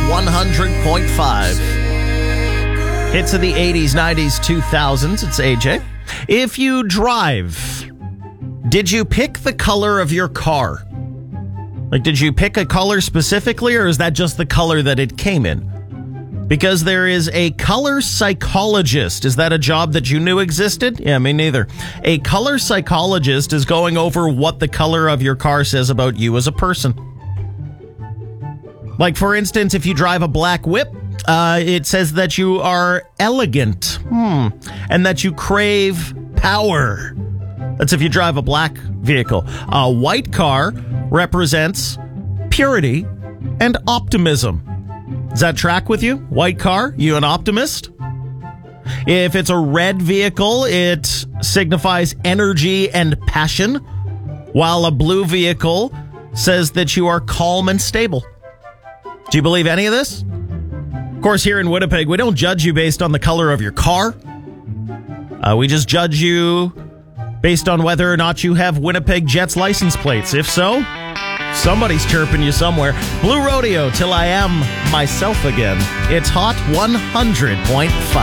100.5. Hits of the 80s, 90s, 2000s. It's AJ. If you drive, did you pick the color of your car? Like, did you pick a color specifically, or is that just the color that it came in? Because there is a color psychologist. Is that a job that you knew existed? Yeah, me neither. A color psychologist is going over what the color of your car says about you as a person. Like, for instance, if you drive a black whip, it says that you are elegant, and that you crave power. That's if you drive a black vehicle. A white car represents purity and optimism. Does that track with you? White car, you an optimist? If it's a red vehicle, it signifies energy and passion, while a blue vehicle says that you are calm and stable. Do you believe any of this? Of course, here in Winnipeg, we don't judge you based on the color of your car. We just judge you based on whether or not you have Winnipeg Jets license plates. If so, somebody's chirping you somewhere. Blue Rodeo, Till I Am Myself Again. It's Hot 100.5.